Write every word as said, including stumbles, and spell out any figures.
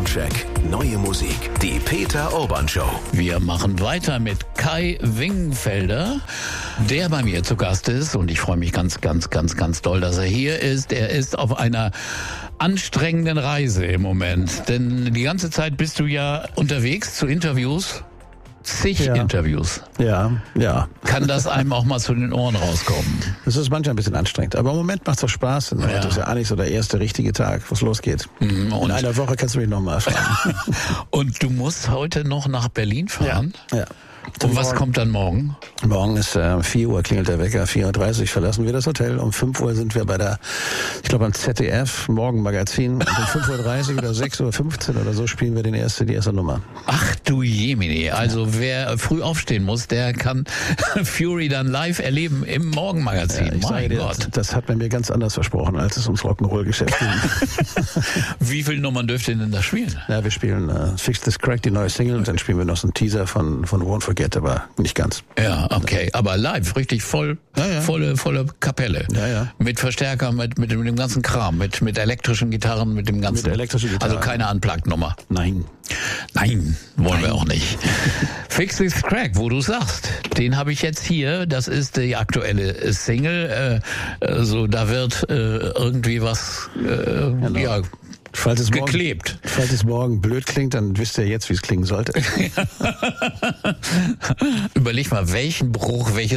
Soundcheck. Neue Musik. Die Peter Urban Show. Wir machen weiter mit Kai Wingfelder, der bei mir zu Gast ist. Und ich freue mich ganz, ganz, ganz, ganz doll, dass er hier ist. Er ist auf einer anstrengenden Reise im Moment. Denn die ganze Zeit bist du ja unterwegs zu Interviews. Zig ja. Interviews. Ja, ja. Kann das einem auch mal zu den Ohren rauskommen? Das ist manchmal ein bisschen anstrengend. Aber im Moment macht's doch Spaß. Und Ja. heute ist ja eigentlich so der erste richtige Tag, wo es losgeht. Mhm, und In einer Woche kannst du mich nochmal fragen. Und du musst heute noch nach Berlin fahren? Ja. Und was morgen, kommt dann morgen? Morgen ist äh, vier Uhr, klingelt der Wecker, vier Uhr dreißig verlassen wir das Hotel. Um fünf Uhr sind wir bei der, ich glaube am Z D F, Morgenmagazin. Und um fünf Uhr dreißig oder sechs Uhr fünfzehn oder so spielen wir den erste, die erste Nummer. Ach du Jemini, also ja. wer früh aufstehen muss, der kann Fury dann live erleben im Morgenmagazin. Ja, ich mein sage dir, Gott. Das hat man mir ganz anders versprochen, als es ums Rock'n'Roll-Geschäft ging. Wie viele Nummern dürft ihr denn da spielen? Ja, wir spielen äh, Fix This Crack, die neue Single, und dann spielen wir noch so einen Teaser von, von Won't Forget, aber nicht ganz. Ja, okay, aber live, richtig voll, ja, ja. volle, volle Kapelle. Ja, ja. Mit Verstärker, mit, mit, mit dem ganzen Kram, mit, mit elektrischen Gitarren, mit dem ganzen. Mit elektrischen Gitarren. Also keine Unplugged-Nummer. Nein. Nein, wollen Nein. wir auch nicht. Fix This Crack, wo du sagst, den habe ich jetzt hier. Das ist die aktuelle Single. Äh, also da wird äh, irgendwie was äh, Genau. ja, Falls es, morgen, geklebt. falls es morgen blöd klingt, dann wisst ihr jetzt, wie es klingen sollte. Überleg mal, welchen Bruch, welche